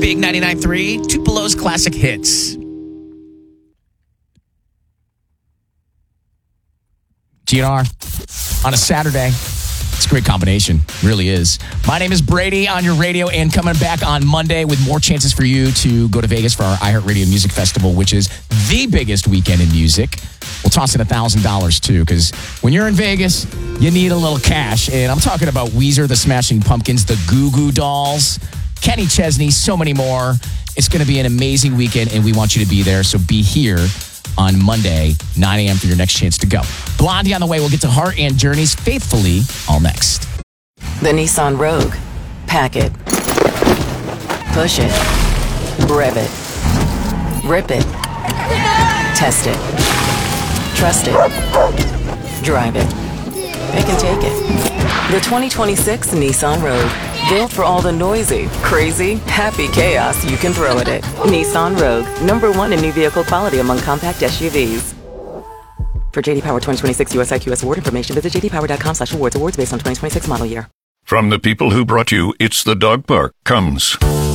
Big 99.3, Tupelo's classic hits. GNR on a Saturday. It's a great combination. Really is. My name is Brady on your radio and coming back on Monday with more chances for you to go to Vegas for our iHeartRadio Music Festival, which is the biggest weekend in music. We'll toss in $1,000 too, because when you're in Vegas, you need a little cash. And I'm talking about Weezer, the Smashing Pumpkins, the Goo Goo Dolls, Kenny Chesney, so many more. It's going to be an amazing weekend, and we want you to be there. So be here on Monday, 9 a.m. for your next chance to go. Blondie on the way. We'll get to Heart and Journeys faithfully all next. The Nissan Rogue. Pack it. Push it. Rev it. Rip it. Test it. Trust it. Drive it. Pick and take it. The 2026 Nissan Rogue. Built for all the noisy, crazy, happy chaos you can throw at it. Nissan Rogue. #1 in new vehicle quality among compact SUVs. For JD Power 2026 US IQS award information, visit jdpower.com/awards. Awards based on 2026 model year. From the people who brought you It's the Dog Park comes